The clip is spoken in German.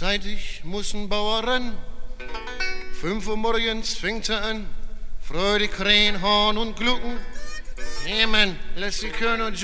Zeitig muss ein Bauer ran, 5 Uhr morgens fängt er an, freudig krähen, Horn und Glucken. Jemand lässt die Körner